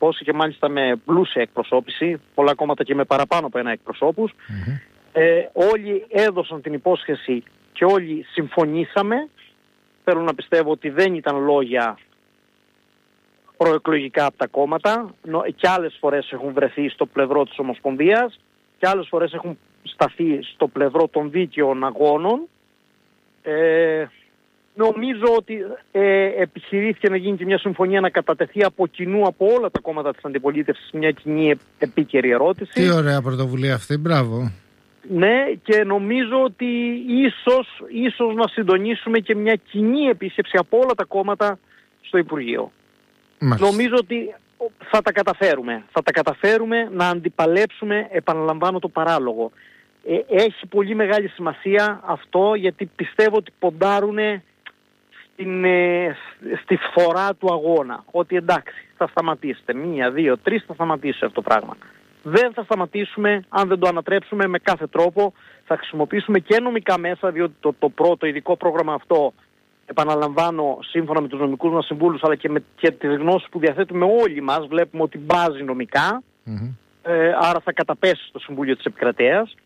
διατυπώσει και μάλιστα με πλούσια εκπροσώπηση, πολλά κόμματα και με παραπάνω από ένα εκπροσώπους. Όλοι έδωσαν την υπόσχεση και όλοι συμφωνήσαμε. Θέλω να πιστεύω ότι δεν ήταν λόγια προεκλογικά από τα κόμματα, και άλλες φορές έχουν βρεθεί στο πλευρό της Ομοσπονδίας και άλλες φορές έχουν σταθεί στο πλευρό των δίκαιων αγώνων. Νομίζω ότι επιχειρήθηκε να γίνει και μια συμφωνία να κατατεθεί από κοινού από όλα τα κόμματα της αντιπολίτευσης μια κοινή επίκαιρη ερώτηση. Τι ωραία πρωτοβουλία αυτή, μπράβο. Ναι, και νομίζω ότι ίσως να συντονίσουμε και μια κοινή επίσκεψη από όλα τα κόμματα στο Υπουργείο. Μάλιστα. Νομίζω ότι θα τα καταφέρουμε. Θα τα καταφέρουμε να αντιπαλέψουμε, επαναλαμβάνω, το παράλογο. Έχει πολύ μεγάλη σημασία αυτό, γιατί πιστεύω ότι ποντάρουν στη φθορά του αγώνα. Ότι εντάξει, θα σταματήσετε. 1, 2, 3 θα σταματήσει αυτό το πράγμα. Δεν θα σταματήσουμε αν δεν το ανατρέψουμε με κάθε τρόπο. Θα χρησιμοποιήσουμε και νομικά μέσα, διότι το πρώτο ειδικό πρόγραμμα αυτό, επαναλαμβάνω, σύμφωνα με τους νομικούς μας συμβούλους, αλλά και τις γνώσεις που διαθέτουμε όλοι μας, βλέπουμε ότι μπάζει νομικά. Άρα θα καταπέσει στο Συμβούλιο της Επικρατείας.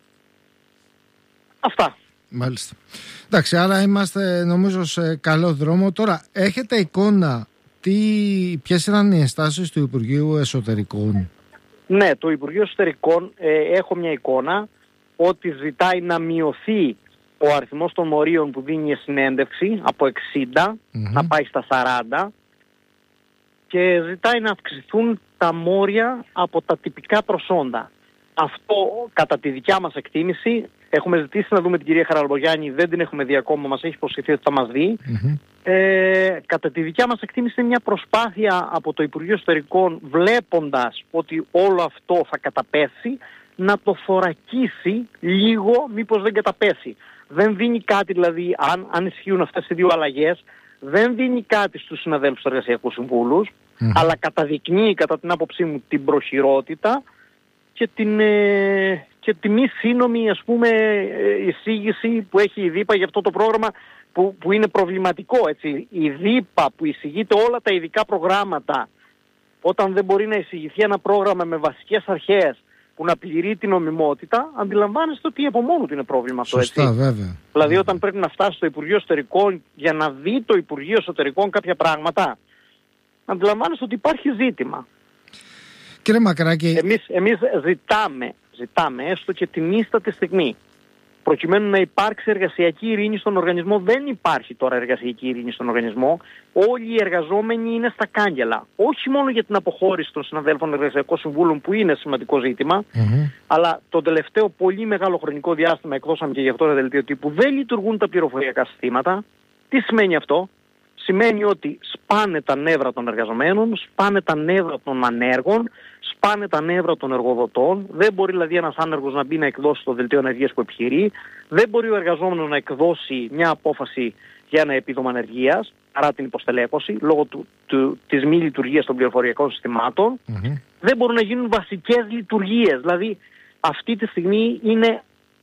Αυτά. Μάλιστα. Εντάξει, άρα είμαστε νομίζω σε καλό δρόμο. Τώρα, έχετε εικόνα ποιες ήταν οι ενστάσεις του Υπουργείου Εσωτερικών? Ναι, το Υπουργείο Εσωτερικών έχω μια εικόνα ότι ζητάει να μειωθεί ο αριθμός των μορίων που δίνει η συνέντευξη από 60 να πάει στα 40 και ζητάει να αυξηθούν τα μόρια από τα τυπικά προσόντα. Αυτό κατά τη δικιά μας εκτίμηση, έχουμε ζητήσει να δούμε την κυρία Χαραλαμπογιάννη, δεν την έχουμε δει ακόμα, μας έχει υποσχεθεί ότι θα μας δει. Κατά τη δικιά μας εκτίμηση είναι μια προσπάθεια από το Υπουργείο Εσωτερικών, βλέποντας ότι όλο αυτό θα καταπέσει, να το θωρακίσει λίγο, μήπως δεν καταπέσει. Δεν δίνει κάτι, δηλαδή, αν ισχύουν αυτές οι δύο αλλαγές, δεν δίνει κάτι στους συναδέλφους του Εργασιακού Συμβούλους, αλλά καταδεικνύει κατά την άποψή μου την προχειρότητα και τη μη σύνομη, ας πούμε, εισήγηση που έχει η ΔΥΠΑ για αυτό το πρόγραμμα που είναι προβληματικό, έτσι. Η ΔΥΠΑ που εισηγείται όλα τα ειδικά προγράμματα, όταν δεν μπορεί να εισηγηθεί ένα πρόγραμμα με βασικές αρχές που να πληρεί την νομιμότητα, αντιλαμβάνεστε ότι από μόνο του είναι πρόβλημα αυτό, έτσι. Σωστά, βέβαια. Δηλαδή όταν πρέπει να φτάσει στο Υπουργείο Εσωτερικών για να δει το Υπουργείο Εσωτερικών κάποια πράγματα, αντιλαμβάνεστε ότι υπάρχει ζήτημα. Κύριε Μακράκη, εμείς ζητάμε έστω και την ίστατη στιγμή, προκειμένου να υπάρξει εργασιακή ειρήνη στον οργανισμό. Δεν υπάρχει τώρα εργασιακή ειρήνη στον οργανισμό. Όλοι οι εργαζόμενοι είναι στα κάγκελα. Όχι μόνο για την αποχώρηση των συναδέλφων Εργασιακών Συμβούλων, που είναι σημαντικό ζήτημα, αλλά το τελευταίο πολύ μεγάλο χρονικό διάστημα εκδώσαμε και γι' αυτό ένα δελτίο τύπου, δεν λειτουργούν τα πληροφοριακά συστήματα. Τι σημαίνει αυτό? Σημαίνει ότι σπάνε τα νεύρα των εργαζομένων, σπάνε τα νεύρα των ανέργων, σπάνε τα νεύρα των εργοδοτών. Δεν μπορεί δηλαδή ένας άνεργος να μπει να εκδώσει το δελτίο ανεργίας που επιχειρεί. Δεν μπορεί ο εργαζόμενος να εκδώσει μια απόφαση για ένα επίδομα ανεργίας, παρά την υποστελέχωση, λόγω της μη λειτουργίας των πληροφοριακών συστημάτων. Δεν μπορούν να γίνουν βασικές λειτουργίες. Δηλαδή αυτή τη στιγμή είναι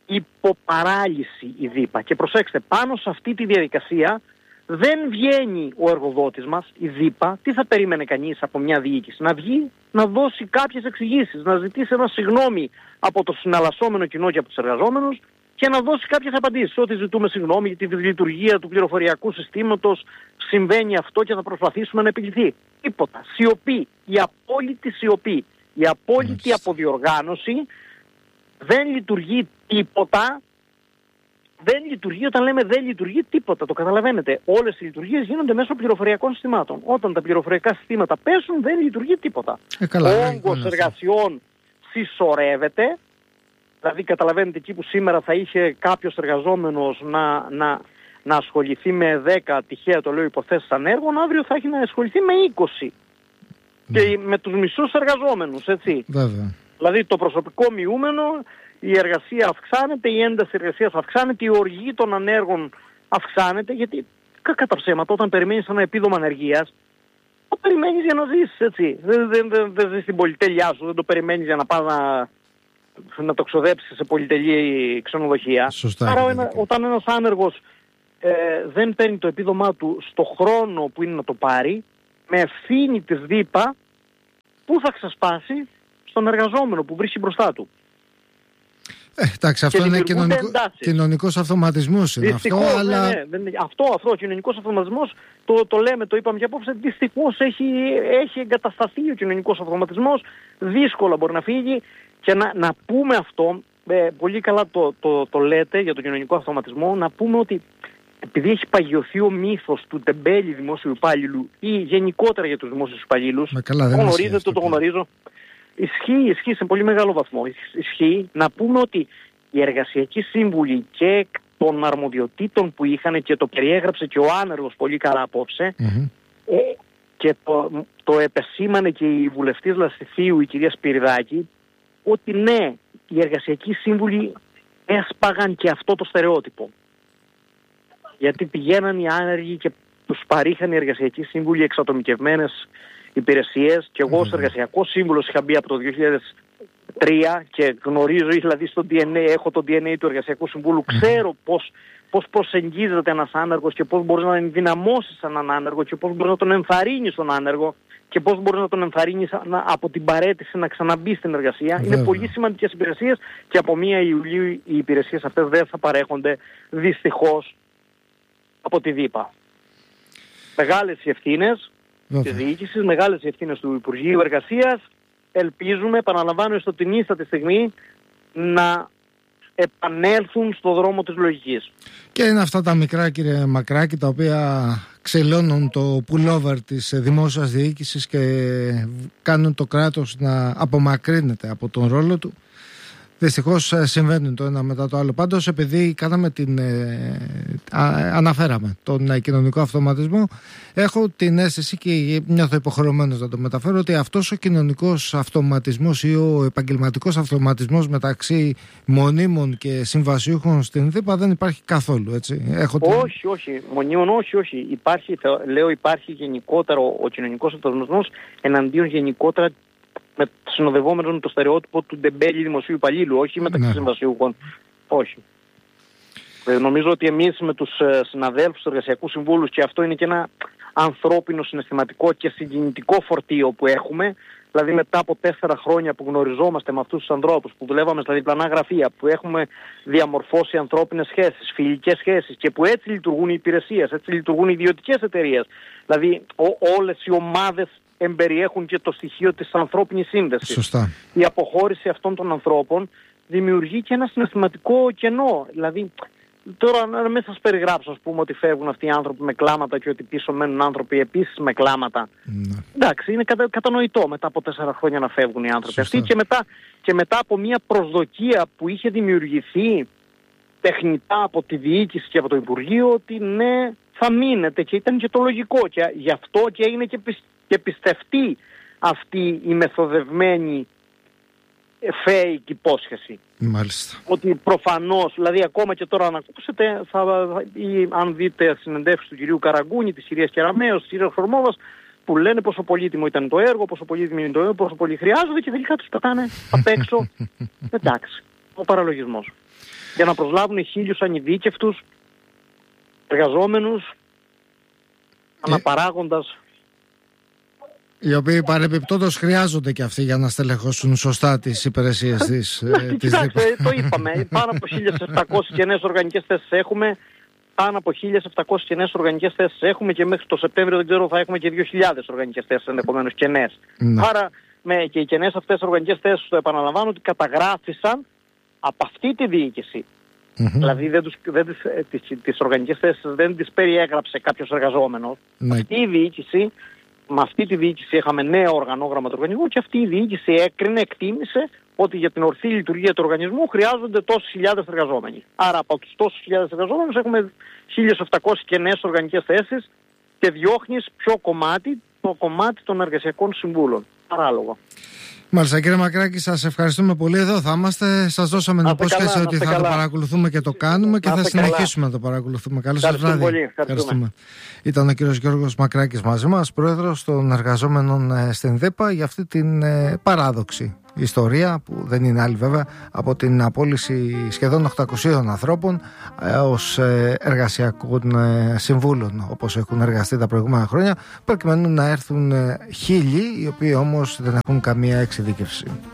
υποπαράλυση η ΔΥΠΑ. Και προσέξτε, πάνω σε αυτή τη διαδικασία δεν βγαίνει ο εργοδότης μας, η ΔΥΠΑ. Τι θα περίμενε κανείς από μια διοίκηση? Να βγει, να δώσει κάποιες εξηγήσεις, να ζητήσει ένα συγγνώμη από το συναλλασσόμενο κοινό και από τους εργαζόμενους και να δώσει κάποιες απαντήσεις. Ότι ζητούμε συγγνώμη για τη λειτουργία του πληροφοριακού συστήματος, συμβαίνει αυτό και θα προσπαθήσουμε να επιληθεί. Τίποτα. Σιωπή. Η απόλυτη σιωπή. Η απόλυτη αποδιοργάνωση. Δεν λειτουργεί τίποτα. Δεν λειτουργεί, όταν λέμε δεν λειτουργεί τίποτα, το καταλαβαίνετε. Όλες οι λειτουργίες γίνονται μέσω πληροφοριακών συστημάτων. Όταν τα πληροφοριακά συστήματα πέσουν, δεν λειτουργεί τίποτα. Ο όγκος εργασιών συσσωρεύεται. Δηλαδή καταλαβαίνετε, εκεί που σήμερα θα είχε κάποιος εργαζόμενος να ασχοληθεί με 10, τυχαία το λέω, υποθέσεις ανέργων, αύριο θα έχει να ασχοληθεί με 20. Και με τους μισούς εργαζόμενους, έτσι. Βέβαια. Δηλαδή το προσωπικό μειούμενο, η εργασία αυξάνεται, η ένταση εργασίας αυξάνεται, η οργή των ανέργων αυξάνεται, γιατί κατά ψέματα όταν περιμένεις ένα επίδομα ανεργίας, το περιμένεις για να ζήσεις, έτσι. Δεν ζεις στην πολυτέλειά σου, δεν το περιμένεις για να πας να το ξοδέψεις σε πολυτελή ξενοδοχεία. Σωστά. Άρα όταν ένας άνεργος δεν παίρνει το επίδομά του στο χρόνο που είναι να το πάρει, με ευθύνη της ΔΥΠΑ, πού θα ξεσπάσει? Στον εργαζόμενο που βρίσκει μπροστά του. Εντάξει, αυτό είναι κοινωνικός αυτοματισμός. Δυστυχώς, αλλά... Αυτό, κοινωνικός αυτοματισμός, το λέμε, το είπαμε και απόψε, δυστυχώς έχει εγκατασταθεί ο κοινωνικός αυτοματισμός, δύσκολα μπορεί να φύγει. Και να πούμε αυτό, πολύ καλά το λέτε για τον κοινωνικό αυτοματισμό, να πούμε ότι επειδή έχει παγιωθεί ο μύθος του τεμπέλη δημόσιου υπάλληλου ή γενικότερα για τους δημόσιους υπαλλήλους, το γνωρίζετε, το γνωρίζω, ισχύει σε πολύ μεγάλο βαθμό. Ισχύει να πούμε ότι οι εργασιακοί σύμβουλοι και των αρμοδιοτήτων που είχαν, και το περιέγραψε και ο άνεργος πολύ καλά απόψε, και το επεσήμανε και η βουλευτής Λαστιθίου, η κυρία Σπυριδάκη, ότι ναι, οι εργασιακοί σύμβουλοι έσπαγαν και αυτό το στερεότυπο. Γιατί πηγαίναν οι άνεργοι και τους παρήχαν οι εργασιακοί σύμβουλοι εξατομικευμένες υπηρεσίες, και εγώ ως εργασιακός σύμβουλος είχα μπει από το 2003 και γνωρίζω, δηλαδή στο DNA, έχω το DNA του εργασιακού συμβούλου, ξέρω πώς προσεγγίζεται ένας άνεργος και πώς μπορείς να ενδυναμώσεις έναν άνεργο και πώς μπορείς να τον ενθαρρύνεις τον άνεργο και πώς μπορείς να τον ενθαρρύνεις από την παραίτηση να ξαναμπεί στην εργασία. Είναι πολύ σημαντικές υπηρεσίες και από 1 Ιουλίου οι υπηρεσίες αυτές δεν θα παρέχονται δυστυχώς από τη ΔΥΠΑ. Μεγάλες οι ευθύνες της διοίκησης, μεγάλες οι ευθύνες του Υπουργείου Εργασίας. Ελπίζουμε, επαναλαμβάνω, στο την ίστατη στιγμή να επανέλθουν στο δρόμο της λογικής. Και είναι αυτά τα μικρά, κύριε Μακράκη, τα οποία ξελώνουν το pullover της δημόσιας διοίκησης και κάνουν το κράτος να απομακρύνεται από τον ρόλο του. Δυστυχώς συμβαίνουν το ένα μετά το άλλο. Πάντως, επειδή αναφέραμε τον κοινωνικό αυτοματισμό, έχω την αίσθηση και νιώθω υποχρεωμένος να το μεταφέρω, ότι αυτός ο κοινωνικός αυτοματισμός ή ο επαγγελματικός αυτοματισμός μεταξύ μονίμων και συμβασιούχων στην ΔΥΠΑ δεν υπάρχει καθόλου, έτσι. Όχι. Μονίμων όχι. Υπάρχει γενικότερο ο κοινωνικός αυτοματισμός εναντίον γενικότερα με συνοδευόμενο το στερεότυπο του ντεμπέλη δημοσίου υπαλλήλου, όχι μεταξύ συμβασιούχων. Όχι. Νομίζω ότι εμείς με τους συναδέλφους του εργασιακού συμβούλους, και αυτό είναι και ένα ανθρώπινο, συναισθηματικό και συγκινητικό φορτίο που έχουμε, δηλαδή μετά από 4 χρόνια που γνωριζόμαστε με αυτούς τους ανθρώπους, που δουλεύαμε στα διπλανά γραφεία, που έχουμε διαμορφώσει ανθρώπινες σχέσεις, φιλικές σχέσεις, και που έτσι λειτουργούν οι υπηρεσίες, έτσι λειτουργούν οι ιδιωτικές εταιρείες. Δηλαδή όλες οι ομάδες εμπεριέχουν και το στοιχείο της ανθρώπινης σύνδεσης. Σωστά. Η αποχώρηση αυτών των ανθρώπων δημιουργεί και ένα συναισθηματικό κενό. Δηλαδή, τώρα να μην σας περιγράψω, ας πούμε, ότι φεύγουν αυτοί οι άνθρωποι με κλάματα και ότι πίσω μένουν άνθρωποι επίσης με κλάματα. Εντάξει, είναι κατανοητό μετά από 4 χρόνια να φεύγουν οι άνθρωποι αυτοί, και μετά από μια προσδοκία που είχε δημιουργηθεί τεχνητά από τη διοίκηση και από το Υπουργείο, ότι ναι, θα μείνετε, και ήταν και το λογικό, και γι' αυτό και είναι και πιστευτή αυτή η μεθοδευμένη fake υπόσχεση. Μάλιστα. Ότι προφανώς, δηλαδή ακόμα και τώρα να ακούσετε, ή αν δείτε συνεντεύξεις του κυρίου Καραγκούνη, της κυρίας Κεραμέως, της κυρίας Φορμόβας, που λένε πόσο πολύτιμο ήταν το έργο, πόσο πολύτιμο είναι το έργο, πόσο πολύ χρειάζονται, και τελικά τους πετάνε απ' έξω. Εντάξει, ο παραλογισμός. Για να προσλάβουν 1.000 ανειδίκευτους εργαζόμενους, αναπαράγοντας. Οι οποίοι παρεμπιπτόντως χρειάζονται και αυτοί για να στελεχώσουν σωστά τις υπηρεσίες της ΔΥΠΑ. Κοιτάξτε, το είπαμε. Πάνω από 1.700 κενές οργανικές θέσεις έχουμε. Πάνω από 1.700 κενές οργανικές θέσεις έχουμε, και μέχρι το Σεπτέμβριο δεν ξέρω, θα έχουμε και 2.000 οργανικές θέσεις ενδεχομένως κενές. Άρα και οι κενές αυτές οργανικές θέσεις, το επαναλαμβάνω, ότι καταγράφησαν από αυτή τη διοίκηση. Δηλαδή τις οργανικές θέσεις δεν τις περιέγραψε κάποιος εργαζόμενος. Αυτή η διοίκηση, με αυτή τη διοίκηση είχαμε νέο οργανόγραμμα του οργανισμού, και αυτή η διοίκηση εκτίμησε ότι για την ορθή λειτουργία του οργανισμού χρειάζονται τόσες χιλιάδες εργαζόμενοι. Άρα από τους τόσους χιλιάδες εργαζόμενους έχουμε 1.700 κενές οργανικές θέσεις, και διώχνεις ποιο κομμάτι? Το κομμάτι των εργασιακών συμβούλων. Παράλογο. Μάλιστα, κύριε Μακράκη, σας ευχαριστούμε πολύ. Εδώ θα είμαστε. Σας δώσαμε την υπόσχεση ότι θα το παρακολουθούμε και το κάνουμε, και θα συνεχίσουμε να το παρακολουθούμε. Καλώς σας βράδυ. Ευχαριστούμε. Ήταν ο κύριος Γιώργος Μακράκης μαζί μας, πρόεδρος των εργαζόμενων στην ΔΥΠΑ, για αυτή την παράδοξη ιστορία, που δεν είναι άλλη βέβαια, από την απόλυση σχεδόν 800 ανθρώπων ως εργασιακών συμβούλων, όπως έχουν εργαστεί τα προηγούμενα χρόνια, προκειμένου να έρθουν 1000, οι οποίοι όμως δεν έχουν καμία εξειδίκευση.